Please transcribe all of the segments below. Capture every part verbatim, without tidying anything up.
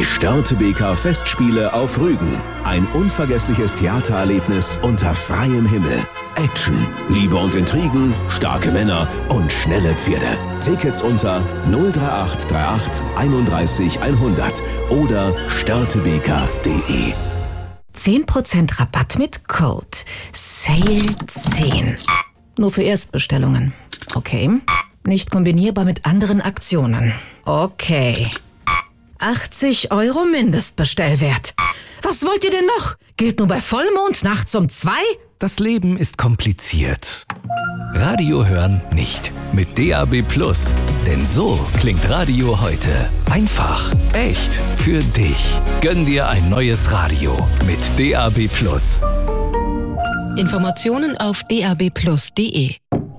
Die Störtebeker Festspiele auf Rügen. Ein unvergessliches Theatererlebnis unter freiem Himmel. Action, Liebe und Intrigen, starke Männer und schnelle Pferde. Tickets unter null drei acht drei acht einunddreißig hundert oder störtebeker punkt de. zehn Prozent Rabatt mit Code Sale zehn. Nur für Erstbestellungen. Okay. Nicht kombinierbar mit anderen Aktionen. Okay. achtzig Euro Mindestbestellwert. Was wollt ihr denn noch? Gilt nur bei Vollmond nachts um zwei? Das Leben ist kompliziert. Radio hören nicht. Mit D A B Plus. Denn so klingt Radio heute. Einfach, echt, für dich. Gönn dir ein neues Radio mit D A B Plus. Informationen auf d a b plus punkt de.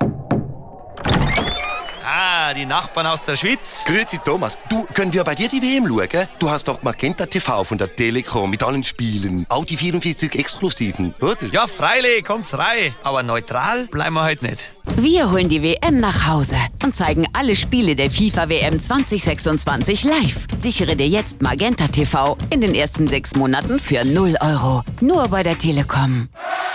Ah, die Nachbarn aus der Schweiz. Grüezi Thomas, du, können wir bei dir die W M schauen? Du hast doch Magenta T V von der Telekom mit allen Spielen. Auch die vierundvierzig Exklusiven, oder? Ja, freilich, kommt's rein. Aber neutral bleiben wir heute nicht. Wir holen die W M nach Hause und zeigen alle Spiele der FIFA W M zwanzig sechsundzwanzig live. Sichere dir jetzt Magenta T V in den ersten sechs Monaten für null Euro. Nur bei der Telekom.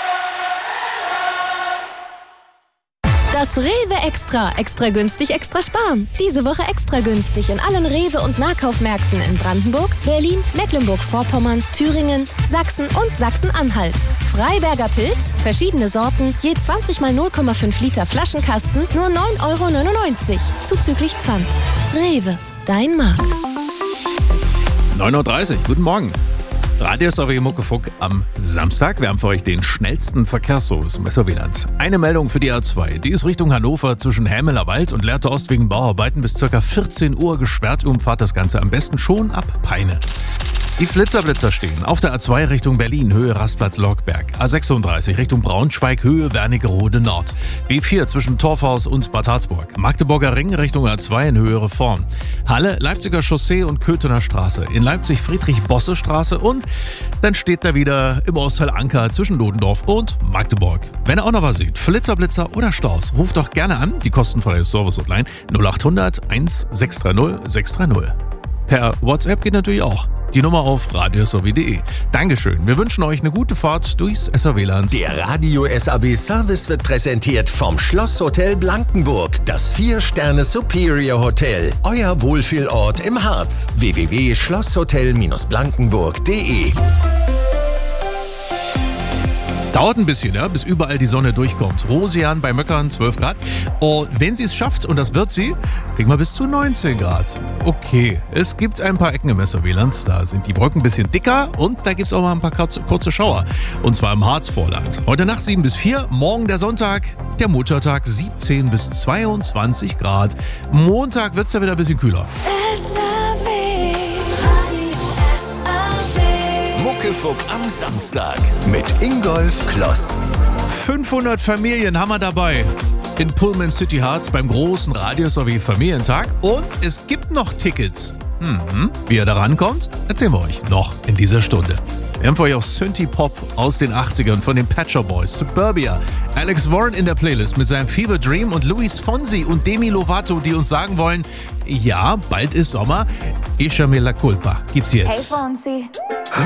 Das Rewe Extra. Extra günstig, extra sparen. Diese Woche extra günstig in allen Rewe- und Nahkaufmärkten in Brandenburg, Berlin, Mecklenburg-Vorpommern, Thüringen, Sachsen und Sachsen-Anhalt. Freiberger Pilz, verschiedene Sorten, je zwanzig mal null Komma fünf Liter Flaschenkasten, nur neun Euro neunundneunzig. Zuzüglich Pfand. Rewe, dein Markt. neun Uhr dreißig, guten Morgen. Radio S R W Muckefuck am Samstag. Wir haben für euch den schnellsten Verkehrsservice im S R W-Land. Eine Meldung für die A zwei. Die ist Richtung Hannover zwischen Hämeler Wald und Lehrte Ost wegen Bauarbeiten bis ca. vierzehn Uhr gesperrt. Umfahrt das Ganze am besten schon ab Peine. Die Flitzerblitzer stehen auf der A zwei Richtung Berlin, Höhe Rastplatz Lockberg. A sechsunddreißig Richtung Braunschweig, Höhe Wernigerode Nord. B vier zwischen Torfhaus und Bad Harzburg. Magdeburger Ring Richtung A zwei in Höhe Reform. Halle, Leipziger Chaussee und Köthener Straße. In Leipzig Friedrich-Bosse-Straße und dann steht da wieder im Ostteil Anker zwischen Lodendorf und Magdeburg. Wenn ihr auch noch was seht, Flitzerblitzer oder Staus, ruft doch gerne an, die kostenfreie Service-Hotline null acht hundert eins sechs drei null sechs drei null. Per WhatsApp geht natürlich auch. Die Nummer auf radio s r w punkt de. Dankeschön. Wir wünschen euch eine gute Fahrt durchs S R W-Land. Der Radio S R W Service wird präsentiert vom Schlosshotel Blankenburg. Das vier Sterne Superior Hotel. Euer Wohlfühlort im Harz. w w w punkt schlosshotel blankenburg punkt de. Dauert ein bisschen, ja, bis überall die Sonne durchkommt. Rosian bei Möckern zwölf Grad. Und wenn sie es schafft, und das wird sie, kriegen wir bis zu neunzehn Grad. Okay, es gibt ein paar Ecken im S R W-Land. Da sind die Wolken ein bisschen dicker und da gibt es auch mal ein paar kurze, kurze Schauer. Und zwar im Harzvorland. Heute Nacht sieben bis vier, morgen der Sonntag, der Muttertag siebzehn bis zweiundzwanzig Grad. Montag wird es ja wieder ein bisschen kühler. S R W. Muckefuck am Samstag mit Ingolf Kloss. fünfhundert Familien haben wir dabei in Pullman City Harz beim großen Radio S R W Familientag und es gibt noch Tickets. Mhm. Wie ihr da rankommt, erzählen wir euch noch in dieser Stunde. Wir haben für euch auch Synthie-Pop aus den achtzigern von den Pet Shop Boys, Suburbia, Alex Warren in der Playlist mit seinem Fever Dream und Luis Fonsi und Demi Lovato, die uns sagen wollen, ja, bald ist Sommer. Échame la culpa. Gibt's jetzt. Hey Fonsi.